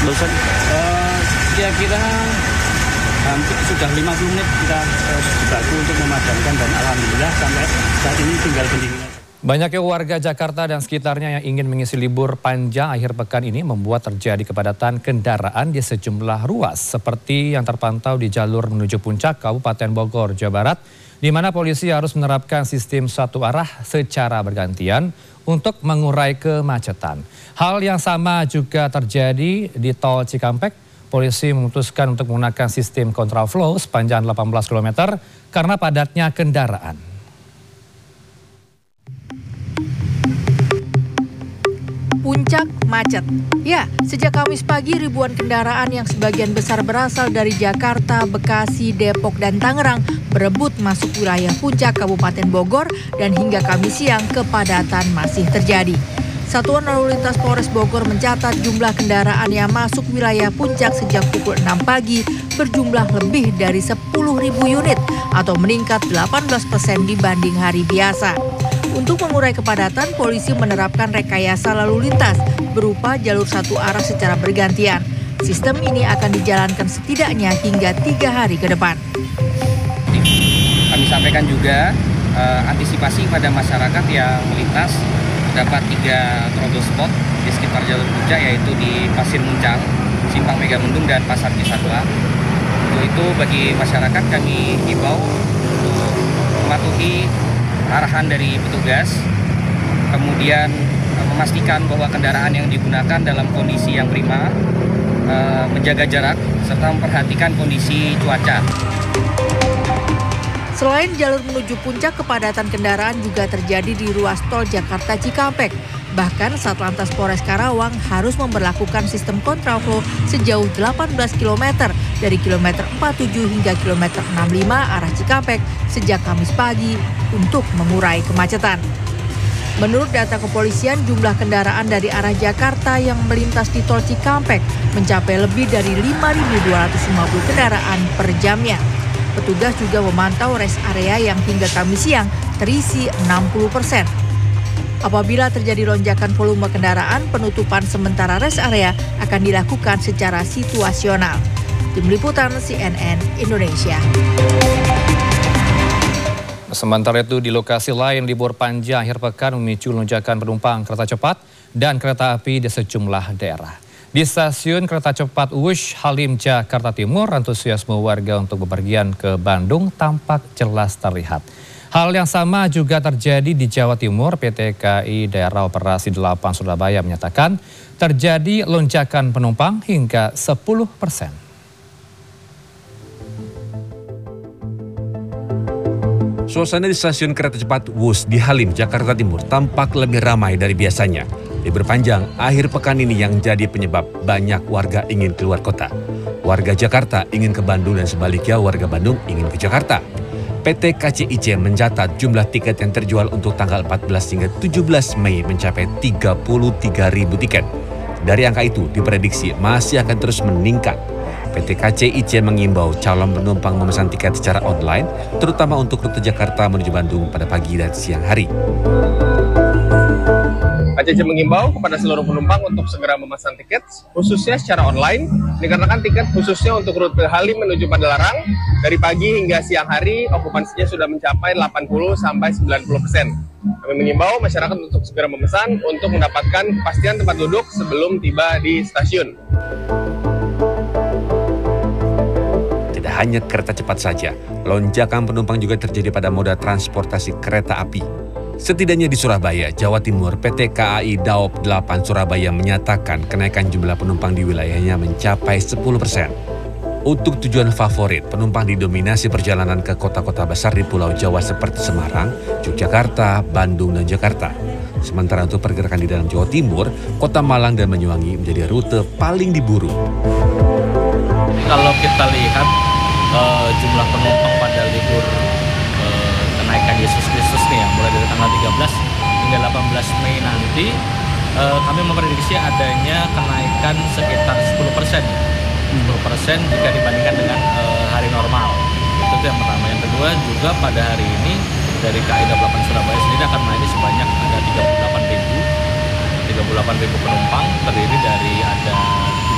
Bosan. Kira-kira hampir sudah 50 menit kita dibantu untuk memadamkan dan alhamdulillah sampai saat ini tinggal pendinginan. Banyaknya warga Jakarta dan sekitarnya yang ingin mengisi libur panjang akhir pekan ini membuat terjadi kepadatan kendaraan di sejumlah ruas seperti yang terpantau di jalur menuju Puncak Kabupaten Bogor, Jawa Barat, di mana polisi harus menerapkan sistem satu arah secara bergantian untuk mengurai kemacetan. Hal yang sama juga terjadi di Tol Cikampek. Polisi memutuskan untuk menggunakan sistem kontraflow sepanjang 18 km karena padatnya kendaraan. Puncak macet. Ya, sejak Kamis pagi ribuan kendaraan yang sebagian besar berasal dari Jakarta, Bekasi, Depok, dan Tangerang berebut masuk wilayah Puncak Kabupaten Bogor dan hingga Kamis siang kepadatan masih terjadi. Satuan Lalu Lintas Polres Bogor mencatat jumlah kendaraan yang masuk wilayah Puncak sejak pukul 6 pagi berjumlah lebih dari 10.000 unit atau meningkat 18% dibanding hari biasa. Untuk mengurai kepadatan, polisi menerapkan rekayasa lalu lintas berupa jalur satu arah secara bergantian. Sistem ini akan dijalankan setidaknya hingga 3 hari ke depan. Kami sampaikan juga antisipasi pada masyarakat yang melintas dapat 3 trouble spot di sekitar jalur puncak, yaitu di Pasir Muncang, Simpang Megamendung, dan Pasar Cisarua. Untuk itu bagi masyarakat kami himbau untuk mematuhi arahan dari petugas, kemudian memastikan bahwa kendaraan yang digunakan dalam kondisi yang prima, menjaga jarak, serta memperhatikan kondisi cuaca. Selain jalur menuju Puncak, kepadatan kendaraan juga terjadi di ruas tol Jakarta Cikampek. Bahkan Satlantas Polres Karawang harus memberlakukan sistem kontraflow sejauh 18 km dari kilometer 47 hingga kilometer 65 arah Cikampek sejak Kamis pagi untuk mengurai kemacetan. Menurut data kepolisian, jumlah kendaraan dari arah Jakarta yang melintas di tol Cikampek mencapai lebih dari 5.250 kendaraan per jamnya. Petugas juga memantau rest area yang hingga Kamis siang terisi 60%. Apabila terjadi lonjakan volume kendaraan, penutupan sementara rest area akan dilakukan secara situasional. Tim Liputan CNN Indonesia. Sementara itu di lokasi lain, libur panjang akhir pekan memicu lonjakan penumpang kereta cepat dan kereta api di sejumlah daerah. Di stasiun kereta cepat Wush Halim Jakarta Timur, antusiasme warga untuk bepergian ke Bandung tampak jelas terlihat. Hal yang sama juga terjadi di Jawa Timur. PT KAI Daerah Operasi 8 Surabaya menyatakan terjadi lonjakan penumpang hingga 10%. Suasana di stasiun kereta cepat Wush di Halim, Jakarta Timur tampak lebih ramai dari biasanya. Libur panjang akhir pekan ini yang jadi penyebab banyak warga ingin keluar kota. Warga Jakarta ingin ke Bandung dan sebaliknya warga Bandung ingin ke Jakarta. PT KCIC mencatat jumlah tiket yang terjual untuk tanggal 14 hingga 17 Mei mencapai 33.000 tiket. Dari angka itu diprediksi masih akan terus meningkat. PT KCIC mengimbau calon penumpang memesan tiket secara online, terutama untuk rute Jakarta menuju Bandung pada pagi dan siang hari. KCIC mengimbau kepada seluruh penumpang untuk segera memesan tiket, khususnya secara online, dikarenakan tiket khususnya untuk rute Halim menuju Padalarang, dari pagi hingga siang hari, okupansinya sudah mencapai 80-90%. Kami mengimbau masyarakat untuk segera memesan untuk mendapatkan kepastian tempat duduk sebelum tiba di stasiun. Tidak hanya kereta cepat saja, lonjakan penumpang juga terjadi pada moda transportasi kereta api. Setidaknya di Surabaya, Jawa Timur, PT KAI Daop 8 Surabaya menyatakan kenaikan jumlah penumpang di wilayahnya mencapai 10%. Untuk tujuan favorit, penumpang didominasi perjalanan ke kota-kota besar di Pulau Jawa seperti Semarang, Yogyakarta, Bandung, dan Jakarta. Sementara untuk pergerakan di dalam Jawa Timur, Kota Malang dan Banyuwangi menjadi rute paling diburu. Kalau kita lihat jumlah penumpang pada libur kenaikan Yesus Kristus nih ya, mulai dari tanggal 13 hingga 18 Mei nanti, kami memprediksi adanya kenaikan sekitar 10%. 10% jika dibandingkan dengan hari normal. Itu yang pertama. Yang kedua juga pada hari ini dari KAI Daop 8 Surabaya sendiri akan melayani sebanyak ada 38.000 penumpang, terdiri dari ada